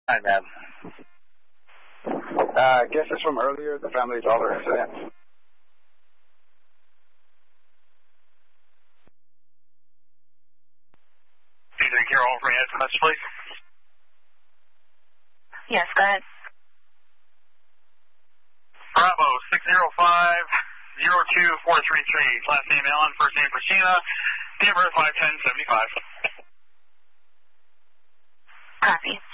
Hi, ma'am. Guess it's from earlier, the Family Dollar incident. Either Carol for answer message, please. Yes, go ahead. Bravo 605-02433. Last name Ellen, first name Christina. Date of birth 5/10/75. Copy.